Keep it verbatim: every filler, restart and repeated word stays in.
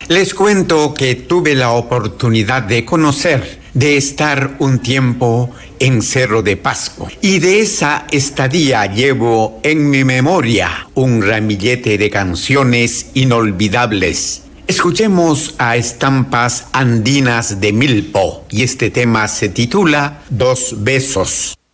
Les cuento que tuve la oportunidad de conocer, de estar un tiempo en Cerro de Pasco. Y de esa estadía llevo en mi memoria un ramillete de canciones inolvidables. Escuchemos a Estampas Andinas de Milpo y este tema se titula Dos Besos.